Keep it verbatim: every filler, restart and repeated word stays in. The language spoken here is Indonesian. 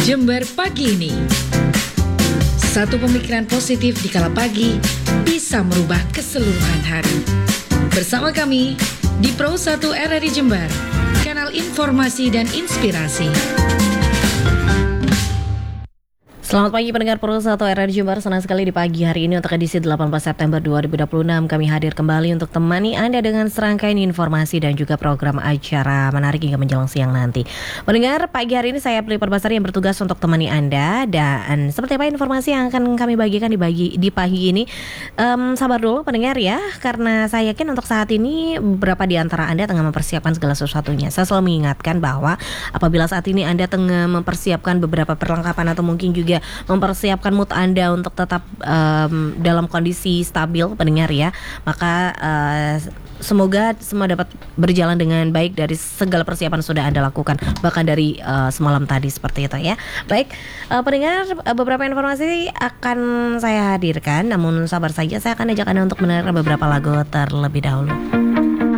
Jember pagi ini. Satu pemikiran positif di kala pagi bisa merubah keseluruhan hari. Bersama kami di Pro satu R R I Jember, kanal informasi dan inspirasi. Selamat pagi pendengar Pro satu R R I Jember, senang sekali di pagi hari ini untuk edisi delapan belas September dua ribu dua puluh enam kami hadir kembali untuk temani Anda dengan serangkaian informasi dan juga program acara menarik hingga menjelang siang nanti. Pendengar, pagi hari ini saya Pri Perbasari yang bertugas untuk temani Anda, dan seperti apa informasi yang akan kami bagikan di, bagi, di pagi ini, um, sabar dulu pendengar ya, karena saya yakin untuk saat ini beberapa di antara Anda tengah mempersiapkan segala sesuatunya. Saya selalu mengingatkan bahwa apabila saat ini Anda tengah mempersiapkan beberapa perlengkapan atau mungkin juga mempersiapkan mood Anda untuk tetap um, dalam kondisi stabil pendengar ya, maka uh, semoga semua dapat berjalan dengan baik dari segala persiapan sudah Anda lakukan, bahkan dari uh, semalam tadi seperti itu ya. Baik, uh, pendengar, uh, beberapa informasi akan saya hadirkan, namun sabar saja, saya akan ajak Anda untuk mendengar beberapa lagu terlebih dahulu.